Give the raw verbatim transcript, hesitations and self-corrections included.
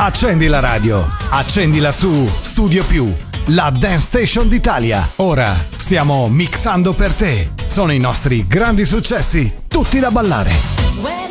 Accendi la radio, accendila su Studio Più, la Dance Station d'Italia. Ora stiamo mixando per te. Sono i nostri grandi successi, tutti da ballare.